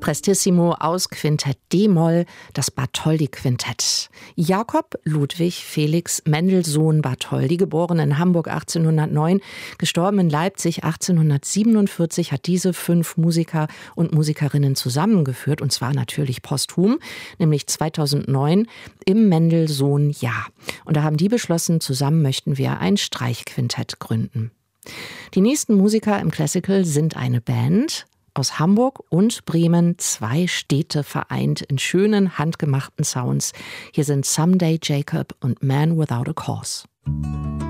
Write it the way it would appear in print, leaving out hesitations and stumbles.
Prestissimo aus Quintett d-Moll, das Bartholdy-Quintett. Jakob Ludwig Felix Mendelssohn Bartholdy, geboren in Hamburg 1809, gestorben in Leipzig 1847, hat diese 5 Musiker und Musikerinnen zusammengeführt, und zwar natürlich posthum, nämlich 2009 im Mendelssohn-Jahr. Und da haben die beschlossen, zusammen möchten wir ein Streichquintett gründen. Die nächsten Musiker im Classical sind eine Band aus Hamburg und Bremen, 2 Städte vereint in schönen, handgemachten Sounds. Hier sind Someday Jacob und Man Without a Cause.